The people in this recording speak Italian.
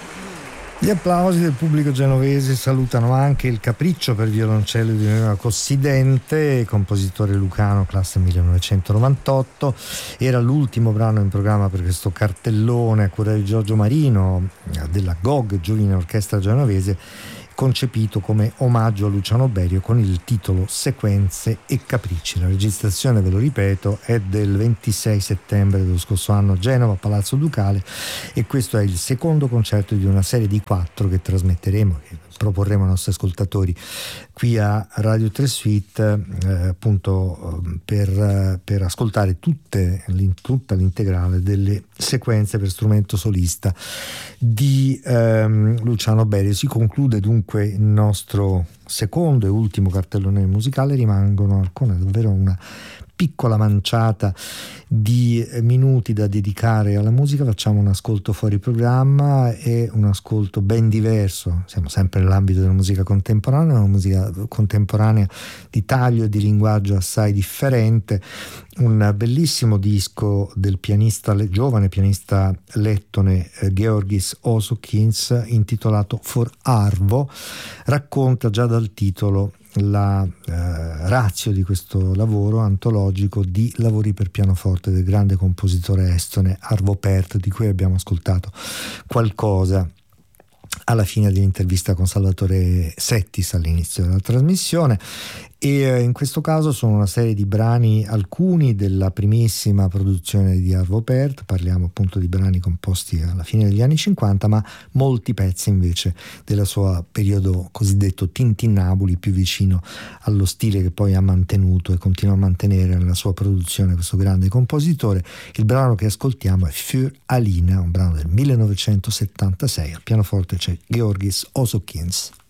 Gli applausi del pubblico genovese salutano anche il Capriccio per violoncello di Domenico Sidente, compositore lucano, classe 1998. Era l'ultimo brano in programma per questo cartellone a cura di Giorgio Marino della GOG, Giovine Orchestra Genovese, concepito come omaggio a Luciano Berio con il titolo Sequenze e Capricci. La registrazione, ve lo ripeto, è del 26 settembre dello scorso anno a Genova, Palazzo Ducale, e questo è il secondo concerto di una serie di 4 che trasmetteremo, che proporremo ai nostri ascoltatori qui a Radio 3 Suite, appunto per ascoltare tutta l'integrale delle sequenze per strumento solista di Luciano Berio. Si conclude dunque il nostro secondo e ultimo cartellone musicale. Rimangono ancora davvero una piccola manciata di minuti da dedicare alla musica. Facciamo un ascolto fuori programma e un ascolto ben diverso. Siamo sempre nell'ambito della musica contemporanea, una musica contemporanea di taglio e di linguaggio assai differente. Un bellissimo disco del giovane pianista lettone Georgis Osokins, intitolato For Arvo. Racconta già dal titolo la ratio di questo lavoro antologico di lavori per pianoforte del grande compositore estone Arvo Pärt, di cui abbiamo ascoltato qualcosa alla fine dell'intervista con Salvatore Settis all'inizio della trasmissione. E in questo caso sono una serie di brani, alcuni della primissima produzione di Arvo Pärt, parliamo appunto di brani composti alla fine degli anni 50, ma molti pezzi invece del suo periodo cosiddetto tintinnabuli, più vicino allo stile che poi ha mantenuto e continua a mantenere nella sua produzione questo grande compositore. Il brano che ascoltiamo è Für Alina, un brano del 1976. Al pianoforte c'è Georgis Osokins.